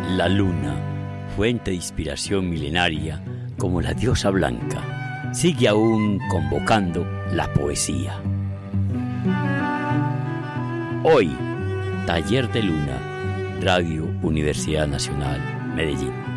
La luna, fuente de inspiración milenaria como la diosa blanca, sigue aún convocando la poesía. Hoy, Taller de Luna, Radio Universidad Nacional, Medellín.